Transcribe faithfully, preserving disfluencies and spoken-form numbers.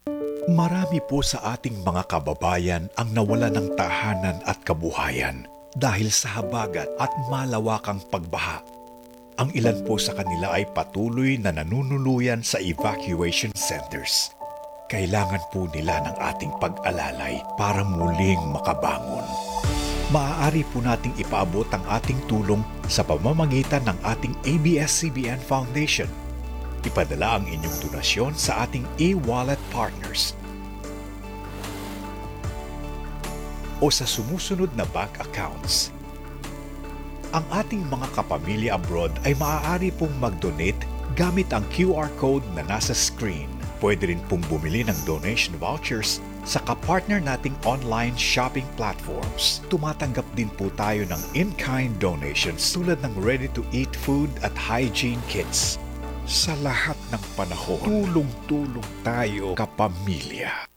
Marami po sa ating mga kababayan ang nawala ng tahanan at kabuhayan dahil sa habagat at malawakang pagbaha. Ang ilan po sa kanila ay patuloy na nanunuluyan sa evacuation centers. Kailangan po nila ng ating pag-alalay para muling makabangon. Maaari po nating ipaabot ang ating tulong sa pamamagitan ng ating A B S C B N Foundation. Ipadala ang inyong donasyon sa ating e-wallet partners o sa sumusunod na bank accounts. Ang ating mga kapamilya abroad ay maaari pong mag-donate gamit ang Q R code na nasa screen. Pwede rin pong bumili ng donation vouchers sa kapartner nating online shopping platforms. Tumatanggap din po tayo ng in-kind donations tulad ng ready-to-eat food at hygiene kits. Sa lahat ng panahon, tulong-tulong tayo kapamilya.